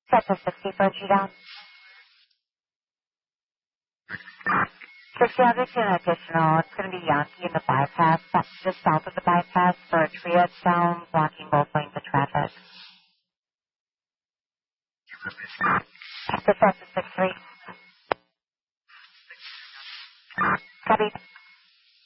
Set to 60 for G-down. 60 Avenue to an additional. It's going to be Yankee in the bypass, just south of the bypass for a triad sound, blocking both lanes of traffic. Set to 63. Copy.